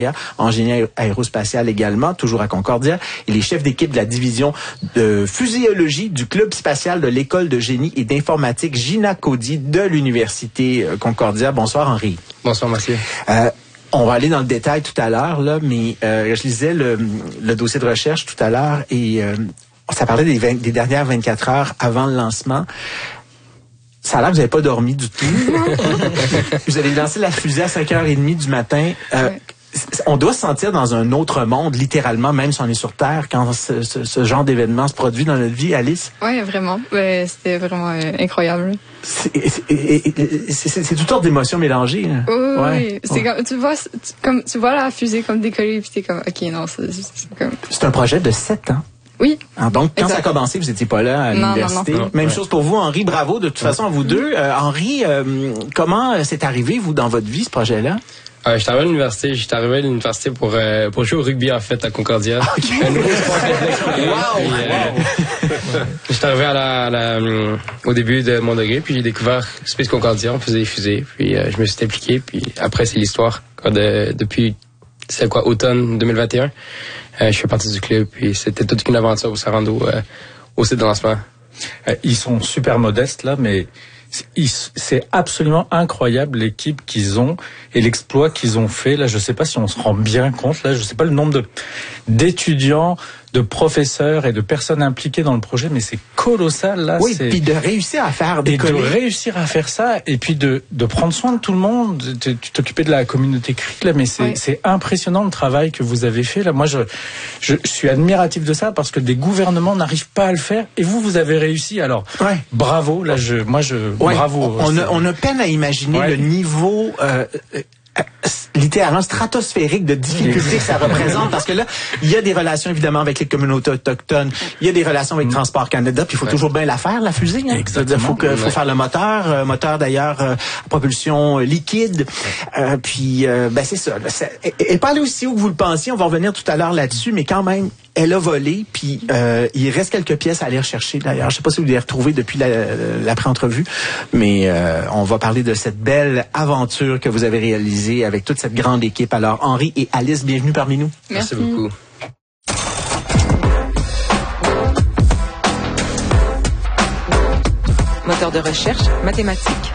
en génie aérospatial également, toujours à Concordia. Il est chef d'équipe de la division de fuséologie du club spatial de l'école de génie et d'informatique Gina Cody de l'université Concordia. Bonsoir Henri. Bonsoir Mathieu. On va aller dans le détail tout à l'heure, là, mais je lisais le dossier de recherche tout à l'heure et ça parlait des dernières 24 heures avant le lancement. Ça a l'air que vous n'avez pas dormi du tout. Vous avez lancé la fusée à 5h30 du matin. On doit se sentir dans un autre monde, littéralement, même si on est sur Terre, quand ce genre d'événement se produit dans notre vie, Alice. Oui, vraiment. C'était vraiment incroyable. C'est toutes sortes d'émotions mélangées. Hein. Oui. C'est comme, tu vois la fusée comme décoller, puis t'es comme, OK, non, c'est comme... C'est un projet de 7 ans. Oui. Alors donc, quand ça a commencé, vous n'étiez pas là à l'université. Non. Même chose pour vous, Henri. Bravo, de toute façon, à vous deux. Henri, comment c'est arrivé, vous, dans votre vie, ce projet-là? J'étais arrivé à l'université pour jouer au rugby, en fait, à Concordia. Okay. Un nouveau sport de j'étais arrivé au début de mon degré, puis j'ai découvert Space Concordia, on faisait des fusées, puis je me suis impliqué, puis après, c'est l'histoire. Depuis, automne 2021, je fais partie du club, puis c'était toute une aventure pour se rendre au site de lancement. Ils sont super modestes, là, mais c'est absolument incroyable l'équipe qu'ils ont et l'exploit qu'ils ont fait. Là, je sais pas si on se rend bien compte. Là, je sais pas le nombre d'étudiants, de professeurs et de personnes impliquées dans le projet, mais c'est colossal là. Oui, puis de réussir à faire décoller. Et de réussir à faire ça, et puis de prendre soin de tout le monde. Tu t'occupais de la communauté CRIC là, mais c'est impressionnant le travail que vous avez fait là. Moi, je suis admiratif de ça parce que des gouvernements n'arrivent pas à le faire, et vous avez réussi. Alors, bravo. Là, bravo. On a peine à imaginer le niveau. Littéralement stratosphérique de difficulté que ça représente, parce que là, il y a des relations évidemment avec les communautés autochtones, il y a des relations avec Transport Canada, puis il faut toujours bien la faire, la fusée. Hein? C'est-à-dire, faut faire le moteur d'ailleurs à propulsion liquide. Puis c'est ça. Elle pas allée aussi haut que vous le pensiez, on va revenir tout à l'heure là-dessus, mais quand même, elle a volé, puis il reste quelques pièces à aller rechercher d'ailleurs. Je sais pas si vous les retrouvez depuis la pré-entrevue, mais on va parler de cette belle aventure que vous avez réalisée avec toute cette grande équipe. Alors, Henri et Alice, bienvenue parmi nous. Merci beaucoup. Moteur de recherche mathématique.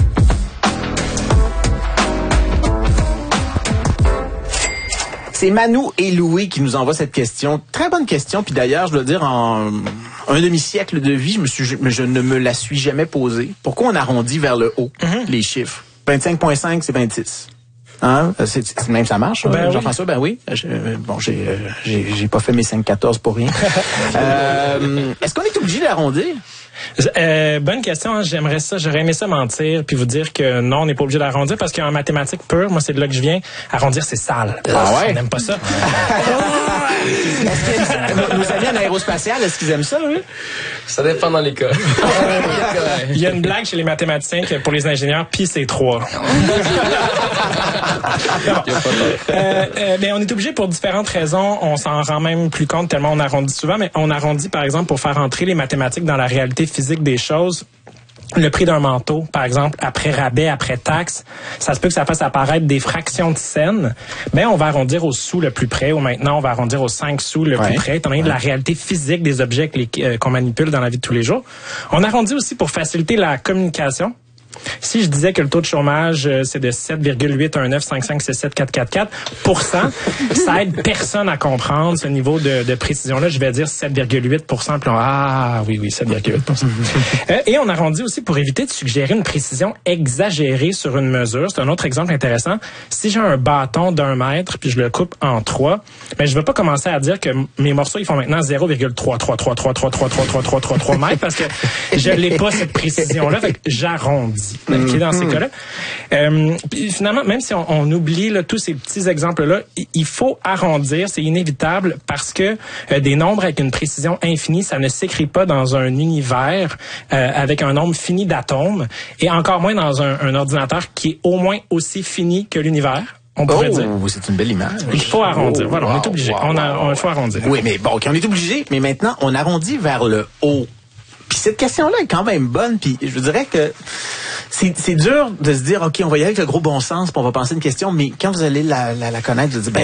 C'est Manou et Louis qui nous envoient cette question. Très bonne question. Puis d'ailleurs, je dois dire, en un demi-siècle de vie, je ne me la suis jamais posée. Pourquoi on arrondit vers le haut les chiffres? 25,5, c'est 26. Hein? Même ça marche, Jean-François? Ben oui. J'ai pas fait mes 5,14 pour rien. Est-ce qu'on est obligé d'arrondir? Bonne question. J'aurais aimé ça mentir puis vous dire que non, on n'est pas obligé d'arrondir, parce qu'en mathématiques pure, moi c'est de là que je viens, arrondir c'est sale. On n'aime pas ça. Nos amis en aérospatial, est-ce qu'ils aiment ça, eux? Ça dépend dans les cas. Il y a une blague chez les mathématiciens que pour les ingénieurs, pi c'est 3. Mais on est obligé pour différentes raisons. On s'en rend même plus compte tellement on arrondit souvent, mais on arrondit par exemple pour faire entrer les mathématiques dans la réalité physique des choses. Le prix d'un manteau, par exemple, après rabais, après taxe, ça se peut que ça fasse apparaître des fractions de scènes, mais on va arrondir au sou le plus près, ou maintenant on va arrondir aux 5 sous le plus près, étant donné de la réalité physique des objets qu'on manipule dans la vie de tous les jours. On arrondit aussi pour faciliter la communication. Si je disais que le taux de chômage, c'est de 7,819556744%, ça aide personne à comprendre ce niveau de précision-là. Je vais dire 7,8%. Puis oui, 7,8%. Et on arrondit aussi pour éviter de suggérer une précision exagérée sur une mesure. C'est un autre exemple intéressant. Si j'ai un bâton d'1 mètre, puis je le coupe en 3, mais je ne veux pas commencer à dire que mes morceaux, ils font maintenant 0,33333333333 mètres, parce que je n'ai pas cette précision-là. Fait que j'arrondis. Dans ces cas-là. Puis finalement, même si on oublie tous ces petits exemples-là, il faut arrondir, c'est inévitable, parce que des nombres avec une précision infinie, ça ne s'écrit pas dans un univers avec un nombre fini d'atomes, et encore moins dans un ordinateur qui est au moins aussi fini que l'univers. On pourrait dire. C'est une belle image. Il faut arrondir. Voilà, on est obligé. Il faut arrondir. Oui, mais bon, on est obligé, mais maintenant, on arrondit vers le haut. Puis cette question-là est quand même bonne, puis je vous dirais que c'est dur de se dire, OK, on va y aller avec le gros bon sens, puis on va penser une question, mais quand vous allez la connaître, vous dites,